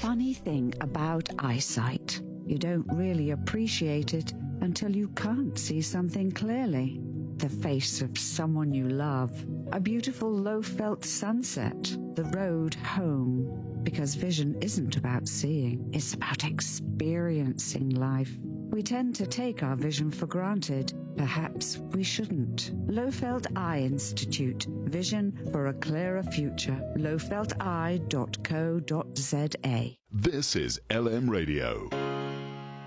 funny thing about eyesight. You don't really appreciate it until you can't see something clearly. The face of someone you love, a beautiful low-felt sunset, the road home. Because vision isn't about seeing, it's about experiencing life. We tend to take our vision for granted. Perhaps we shouldn't. Lowfelt Eye Institute. Vision for a clearer future. lowfelteye.co.za. This is LM Radio.